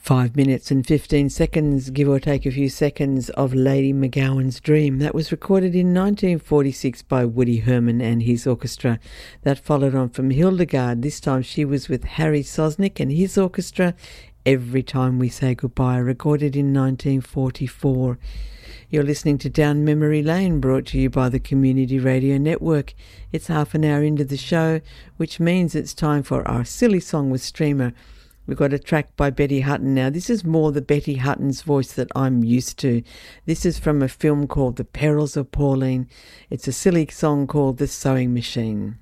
5 minutes and 15 seconds, give or take a few seconds, of Lady McGowan's Dream. That was recorded in 1946 by Woody Herman and his orchestra. That followed on from Hildegard. This time she was with Harry Sosnick and his orchestra, Every Time We Say Goodbye, recorded in 1944. You're listening to Down Memory Lane, brought to you by the Community Radio Network. It's half an hour into the show, which means it's time for our Silly Song with Streamer. We've got a track by Betty Hutton now. This is more the Betty Hutton's voice that I'm used to. This is from a film called The Perils of Pauline. It's a silly song called The Sewing Machine.